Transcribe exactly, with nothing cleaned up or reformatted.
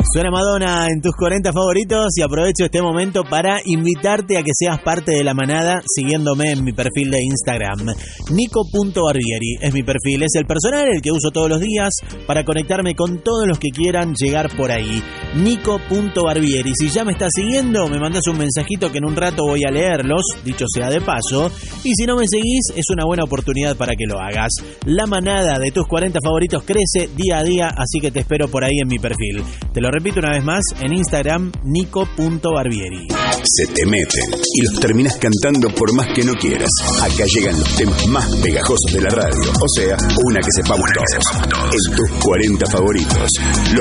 Suena Madonna en tus cuarenta favoritos y aprovecho este momento para invitarte a que seas parte de la manada siguiéndome en mi perfil de Instagram. Nico punto Barbieri es mi perfil, es el personal, el que uso todos los días para conectarme con todos los que quieran llegar por ahí. Nico punto Barbieri. Si ya me estás siguiendo, me mandas un mensajito que en un rato voy a leerlos, dicho sea de paso. Y si no me seguís, es una buena oportunidad para que lo hagas. La manada de tus cuarenta favoritos crece día a día, así que te espero por ahí en mi perfil. Te lo repito una vez más, en Instagram, Nico punto Barbieri. Se te meten y los terminas cantando por más que no quieras. Acá llegan los temas más pegajosos de la radio, o sea, una que sepamos todos. En tus cuarenta favoritos.